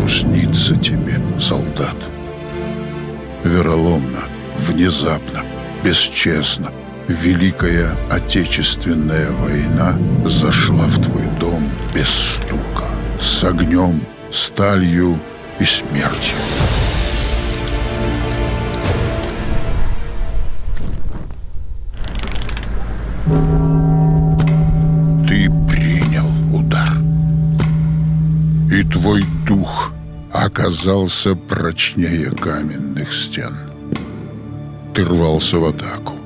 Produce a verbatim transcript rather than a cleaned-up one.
снится тебе, солдат. Вероломно, внезапно, бесчестно Великая Отечественная война зашла в твой дом без стука, с огнем, сталью и смертью. Ты принял удар, и твой дух оказался прочнее каменных стен. Ты рвался в атаку,